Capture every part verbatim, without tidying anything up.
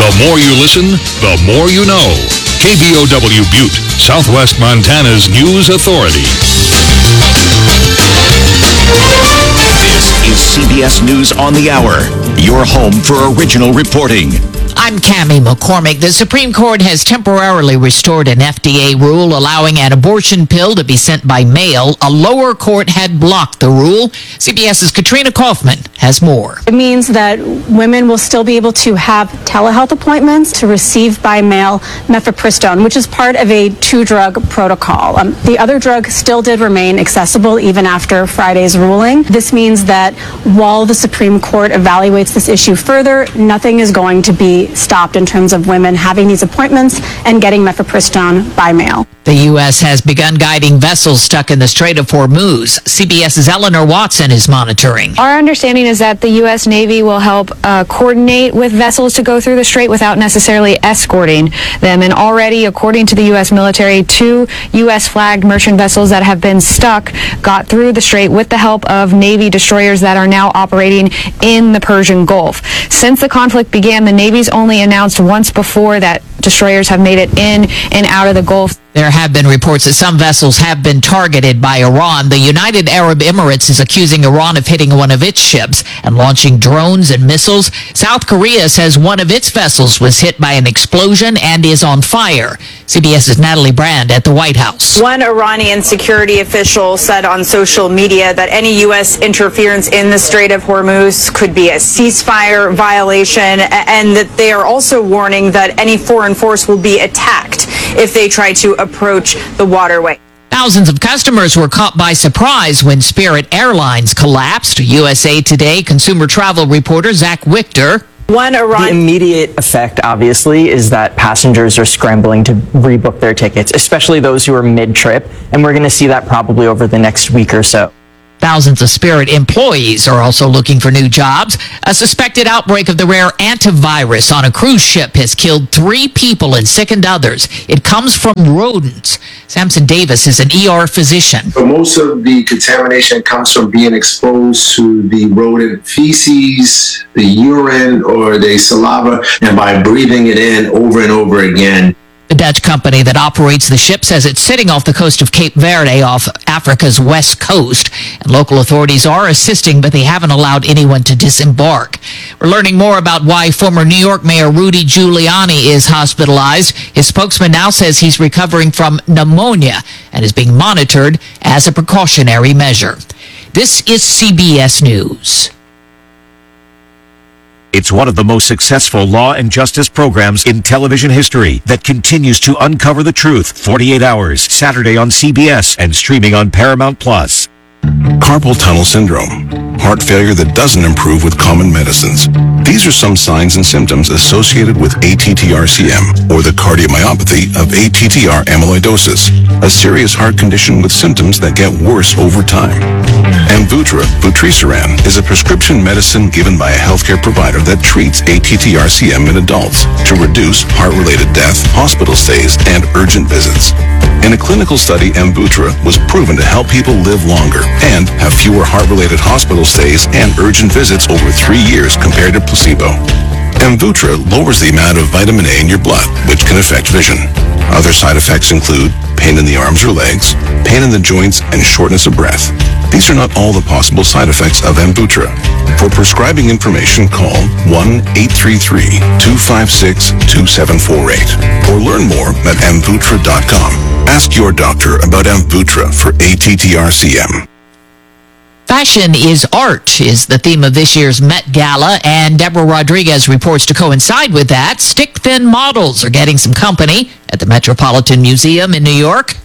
The more you listen, the more you know. K B O W Butte, Southwest Montana's news authority. This is C B S News on the Hour, your home for original reporting. I'm Cammie McCormick. The Supreme Court has temporarily restored an F D A rule allowing an abortion pill to be sent by mail. A lower court had blocked the rule. CBS's Katrina Kaufman has more. It means that women will still be able to have telehealth appointments to receive by mail mifepristone, which is part of a two-drug protocol. Um, the other drug still did remain accessible even after Friday's ruling. This means that while the Supreme Court evaluates this issue further, nothing is going to be stopped in terms of women having these appointments and getting mifepristone by mail. The U S has begun guiding vessels stuck in the Strait of Hormuz. CBS's Eleanor Watson is monitoring. Our understanding is that the U S Navy will help uh, coordinate with vessels to go through the strait without necessarily escorting them. And already, according to the U S military, two U S flagged merchant vessels that have been stuck got through the strait with the help of Navy destroyers that are now operating in the Persian Gulf. Since the conflict began, the Navy's only announced once before that destroyers have made it in and out of the Gulf. There have been reports that some vessels have been targeted by Iran. The United Arab Emirates is accusing Iran of hitting one of its ships and launching drones and missiles. South Korea says one of its vessels was hit by an explosion and is on fire. CBS's Natalie Brand at the White House. One Iranian security official said on social media that any U S interference in the Strait of Hormuz could be a ceasefire violation, and that they are also warning that any foreign force will be attacked if they try to approach the waterway. Thousands of customers were caught by surprise when Spirit Airlines collapsed. U S A Today consumer travel reporter Zach Wichter. One Iran- the immediate effect, obviously, is that passengers are scrambling to rebook their tickets, especially those who are mid-trip, and we're going to see that probably over the next week or so. Thousands of Spirit employees are also looking for new jobs. A suspected outbreak of the rare antivirus on a cruise ship has killed three people and sickened others. It comes from rodents. Samson Davis is an E R physician. But most of the contamination comes from being exposed to the rodent feces, the urine, or the saliva, and by breathing it in over and over again. The Dutch company that operates the ship says it's sitting off the coast of Cape Verde off Africa's west coast. And local authorities are assisting, but they haven't allowed anyone to disembark. We're learning more about why former New York Mayor Rudy Giuliani is hospitalized. His spokesman now says he's recovering from pneumonia and is being monitored as a precautionary measure. This is C B S News. It's one of the most successful law and justice programs in television history that continues to uncover the truth forty-eight hours, Saturday on C B S and streaming on Paramount Plus. Carpal tunnel syndrome, heart failure that doesn't improve with common medicines. These are some signs and symptoms associated with A T T R C M, or the cardiomyopathy of A T T R amyloidosis, a serious heart condition with symptoms that get worse over time. Amvuttra, vutrisiran, is a prescription medicine given by a healthcare provider that treats A T T R C M in adults to reduce heart-related death, hospital stays, and urgent visits. In a clinical study, Amvuttra was proven to help people live longer and have fewer heart-related hospital stays and urgent visits over three years compared to placebo. Amvuttra lowers the amount of vitamin A in your blood, which can affect vision. Other side effects include pain in the arms or legs, pain in the joints, and shortness of breath. These are not all the possible side effects of Amvuttra. For prescribing information, call one eight three three, two five six, two seven four eight or learn more at amvuttra dot com. Ask your doctor about Amvuttra for A T T R C M. Fashion is art is the theme of this year's Met Gala, and Deborah Rodriguez reports to coincide with that. Stick-thin models are getting some company at the Metropolitan Museum in New York.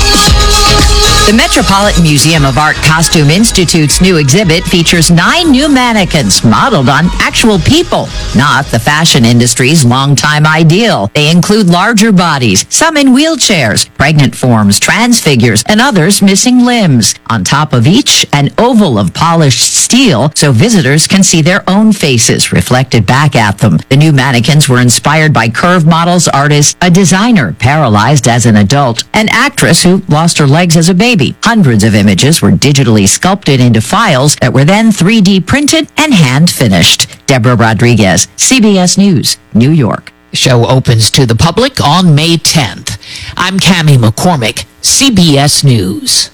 The Metropolitan Museum of Art Costume Institute's new exhibit features nine new mannequins modeled on actual people, not the fashion industry's longtime ideal. They include larger bodies, some in wheelchairs, pregnant forms, trans figures, and others missing limbs. On top of each, an oval of polished steel so visitors can see their own faces reflected back at them. The new mannequins were inspired by curve models, artists, a designer paralyzed as an adult, an actress who lost her legs as a baby. Hundreds of images were digitally sculpted into files that were then three D printed and hand finished. Deborah Rodriguez, C B S News, New York. The show opens to the public on May tenth. I'm Cammie McCormick, C B S News.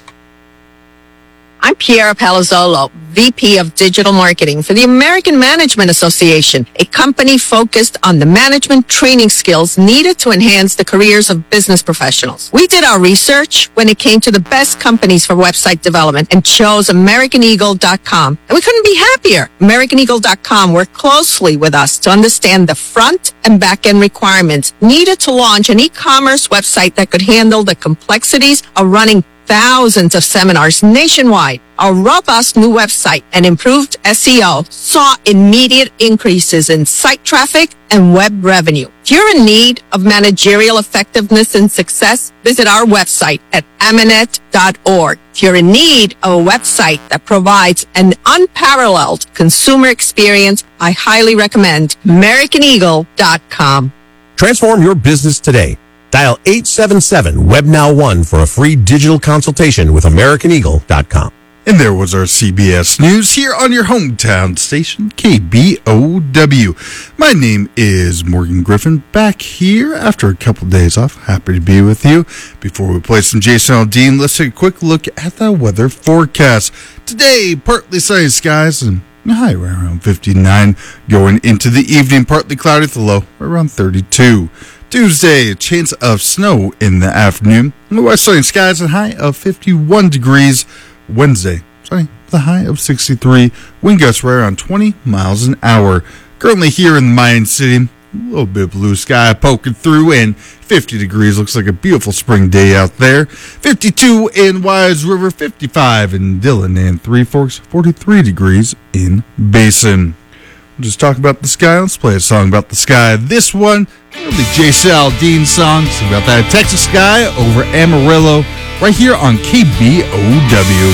I'm Piera Palazzolo, V P of Digital Marketing for the American Management Association, a company focused on the management training skills needed to enhance the careers of business professionals. We did our research when it came to the best companies for website development and chose American Eagle dot com. And we couldn't be happier. American Eagle dot com worked closely with us to understand the front and back end requirements needed to launch an e-commerce website that could handle the complexities of running thousands of seminars nationwide. Our robust new website and improved S E O saw immediate increases in site traffic and web revenue. If you're in need of managerial effectiveness and success, visit our website at aminet dot org. If you're in need of a website that provides an unparalleled consumer experience, I highly recommend American Eagle dot com. Transform your business today. Dial eight seven seven web now one for a free digital consultation with American Eagle dot com. And there was our C B S News here on your hometown station, K B O W. My name is Morgan Griffin, back here after a couple of days off. Happy to be with you. Before we play some Jason Aldean, let's take a quick look at the weather forecast. Today, partly sunny skies and high right around fifty-nine. Going into the evening, partly cloudy with a low around thirty-two. Tuesday, a chance of snow in the afternoon. West sunny skies and high of fifty-one degrees. Wednesday, sunny with a high of sixty-three. Wind gusts right around twenty miles an hour. Currently here in the Mayan City, a little bit of blue sky poking through and fifty degrees. Looks like a beautiful spring day out there. fifty-two in Wise River, fifty-five in Dillon and Three Forks, forty-three degrees in Basin. We'll just talk about the sky. Let's play a song about the sky. This one, it'll be Jason Aldean song. It's about that Texas sky over Amarillo right here on K B O W.